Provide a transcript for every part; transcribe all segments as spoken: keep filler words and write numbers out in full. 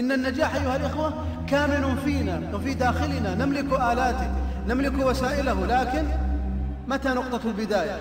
إن النجاح أيها الإخوة كامن فينا وفي داخلنا، نملك آلاته، نملك وسائله، لكن متى نقطة البداية؟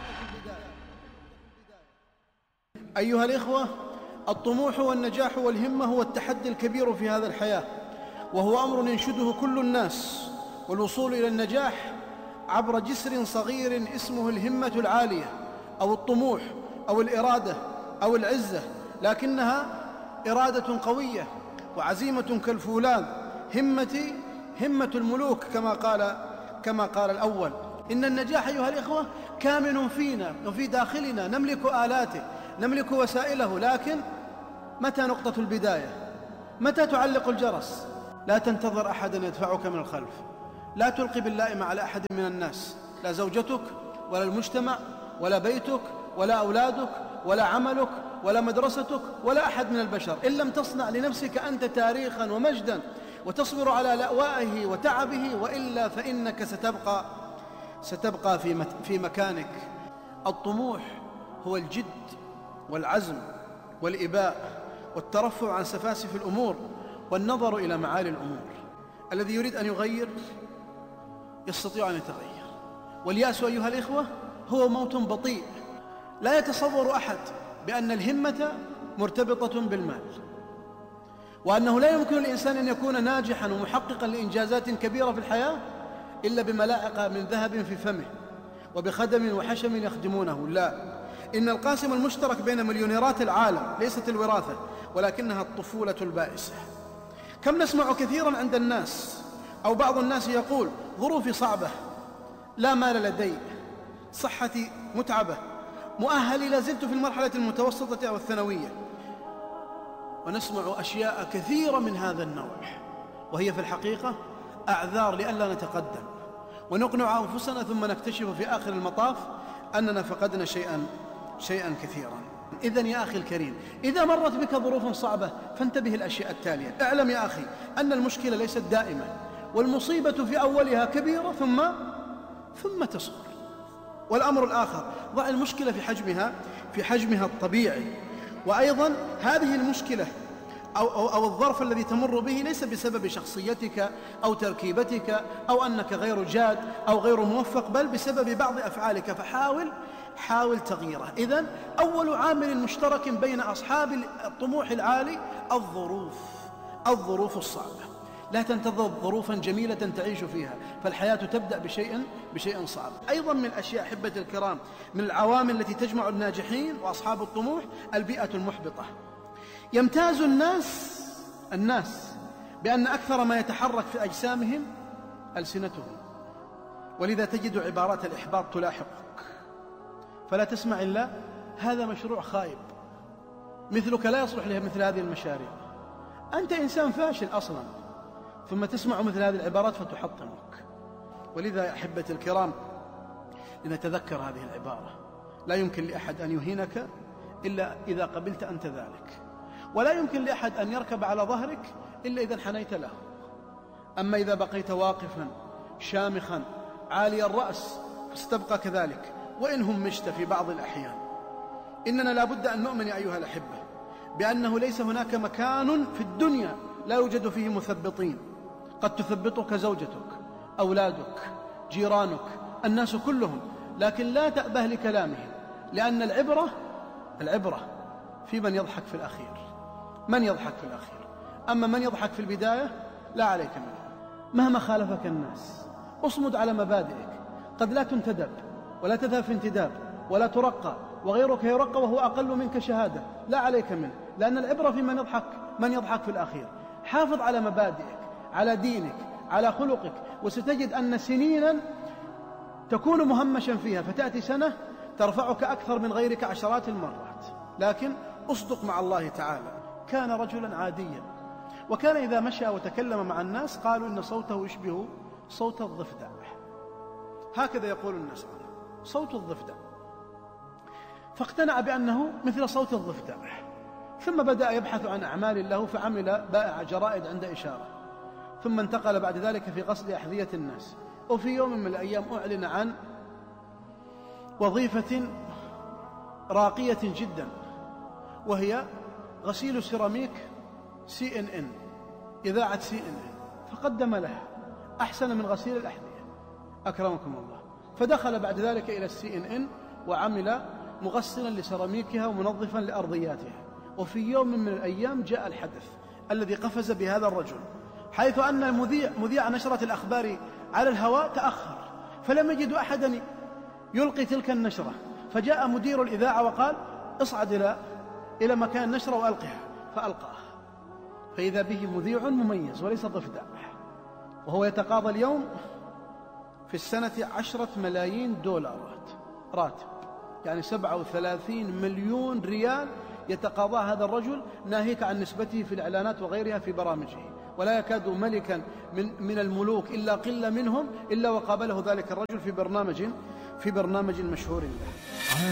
أيها الإخوة، الطموح والنجاح والهمة هو التحدي الكبير في هذا الحياة، وهو أمر ينشده كل الناس، والوصول إلى النجاح عبر جسر صغير اسمه الهمة العالية أو الطموح أو الإرادة أو العزة، لكنها إرادة قوية وعزيمة كالفولاذ، همتي همة الملوك كما قال كما قال الأول. إن النجاح أيها الإخوة كامن فينا وفي داخلنا، نملك آلاته، نملك وسائله، لكن متى نقطة البداية؟ متى تعلق الجرس؟ لا تنتظر أحدا يدفعك من الخلف، لا تلقي باللائمة على أحد من الناس، لا زوجتك ولا المجتمع ولا بيتك ولا أولادك ولا عملك ولا مدرستك ولا أحد من البشر. إن لم تصنع لنفسك أنت تاريخا ومجدا وتصبر على لأوائه وتعبه، وإلا فإنك ستبقى ستبقى في في مكانك. الطموح هو الجد والعزم والإباء والترفع عن سفاسف الأمور والنظر إلى معالي الأمور. الذي يريد أن يغير يستطيع أن يتغير، واليأس أيها الإخوة هو موت بطيء. لا يتصور أحد بأن الهمة مرتبطة بالمال، وأنه لا يمكن للإنسان أن يكون ناجحا ومحققا لإنجازات كبيرة في الحياة إلا بملاعق من ذهب في فمه وبخدم وحشم يخدمونه. لا، إن القاسم المشترك بين مليونيرات العالم ليست الوراثة، ولكنها الطفولة البائسة. كم نسمع كثيرا عند الناس أو بعض الناس يقول: ظروفي صعبة، لا مال لدي، صحتي متعبة، مؤهلي لا زلت في المرحلة المتوسطة أو الثانوية. ونسمع أشياء كثيرة من هذا النوع، وهي في الحقيقة أعذار لئلا نتقدم ونقنع أنفسنا، ثم نكتشف في آخر المطاف أننا فقدنا شيئا شيئا كثيرا. إذن يا أخي الكريم، إذا مرت بك ظروف صعبة فانتبه الأشياء التالية. اعلم يا أخي أن المشكلة ليست دائمة، والمصيبة في أولها كبيرة ثم ثم تصغر. والأمر الآخر، ضع المشكلة في حجمها في حجمها الطبيعي. وأيضا هذه المشكلة أو, أو, أو الظرف الذي تمر به ليس بسبب شخصيتك أو تركيبتك أو أنك غير جاد أو غير موفق، بل بسبب بعض أفعالك، فحاول حاول تغييره. إذن أول عامل مشترك بين أصحاب الطموح العالي الظروف الظروف الصعبة. لا تنتظر ظروفا جميلة تعيش فيها، فالحياة تبدأ بشيء بشيء صعب. أيضا من الأشياء أحبة الكرام، من العوامل التي تجمع الناجحين وأصحاب الطموح البيئة المحبطة. يمتاز الناس الناس بأن أكثر ما يتحرك في أجسامهم ألسنتهم، ولذا تجد عبارات الإحباط تلاحقك، فلا تسمع إلا هذا مشروع خايب، مثلك لا يصلح له مثل هذه المشاريع، أنت إنسان فاشل أصلا، ثم تسمع مثل هذه العبارات فتحطمك. ولذا يا أحبة الكرام لنتذكر هذه العبارة: لا يمكن لأحد أن يهينك إلا إذا قبلت أنت ذلك، ولا يمكن لأحد أن يركب على ظهرك إلا إذا انحنيت له. أما إذا بقيت واقفا شامخا عالي الرأس فستبقى كذلك وإن همشت في بعض الأحيان. إننا لا بد أن نؤمن يا أيها الأحبة بأنه ليس هناك مكان في الدنيا لا يوجد فيه مثبطين. قد تثبطك زوجتك، أولادك، جيرانك، الناس كلهم، لكن لا تأبه لكلامهم، لأن العبرة العبرة في من يضحك في الأخير. من يضحك في الأخير، أما من يضحك في البداية لا عليك منه. مهما خالفك الناس اصمد على مبادئك، قد لا تنتدب ولا تذهب في انتداب ولا ترقى، وغيرك يرقى وهو أقل منك شهادة، لا عليك منه، لأن العبرة في من يضحك من يضحك في الأخير. حافظ على مبادئك، على دينك، على خلقك، وستجد أن سنينا تكون مهمشا فيها، فتأتي سنة ترفعك أكثر من غيرك عشرات المرات. لكن أصدق مع الله تعالى. كان رجلا عاديا، وكان إذا مشى وتكلم مع الناس قالوا إن صوته يشبه صوت الضفدع، هكذا يقول الناس عنه، صوت الضفدع. فاقتنع بأنه مثل صوت الضفدع، ثم بدأ يبحث عن أعمال له، فعمل بائع جرائد عند إشارة، ثم انتقل بعد ذلك في غسل أحذية الناس. وفي يوم من الأيام أعلن عن وظيفة راقية جدا، وهي غسيل سيراميك سي إن إن، إذاعة سي إن إن، فقدم لها أحسن من غسيل الأحذية أكرمكم الله. فدخل بعد ذلك إلى السي إن إن وعمل مغسلا لسيراميكها ومنظفا لأرضياتها. وفي يوم من الأيام جاء الحدث الذي قفز بهذا الرجل، حيث أن المذيع مذيع نشرة الأخبار على الهواء تأخر، فلم يجدوا أحدا يلقي تلك النشرة، فجاء مدير الإذاعة وقال اصعد إلى إلى مكان النشرة وألقها، فألقاه، فإذا به مذيع مميز وليس ضفدع، وهو يتقاضى اليوم في السنة عشرة ملايين دولارات راتب، يعني سبعة وثلاثين مليون ريال يتقاضى هذا الرجل، ناهيك عن نسبته في الإعلانات وغيرها في برامجه. ولا يكاد ملكا من من الملوك إلا قلة منهم إلا وقابله ذلك الرجل في برنامج في برنامج مشهور له.